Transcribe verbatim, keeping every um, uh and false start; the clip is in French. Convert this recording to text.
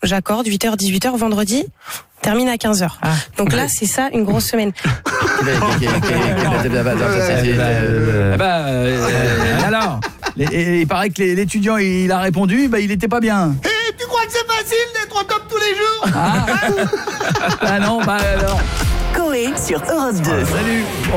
j'accorde huit heures dix-huit heures vendredi, termine à quinze heures. Ah, donc ouais. Là, c'est ça une grosse semaine. Alors, il paraît que l'étudiant il a répondu, bah il était pas bien. Et tu crois que c'est facile d'être au top tous les jours? Ah, ah non, bah alors. Coé sur Europe deux. Salut.